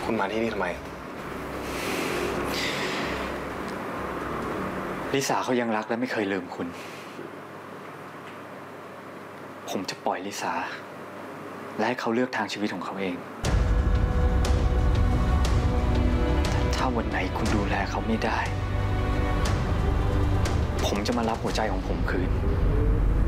คุณมาที่นี่ทำไมลิสาเขายังรักและไม่เคยลืมคุณ ผมจะปล่อยลิสาและให้เขาเลือกทางชีวิตของเขาเองแต่ถ้าวันไหนคุณดูแลเขาไม่ได้ผมจะมารับหัวใจของผมคืน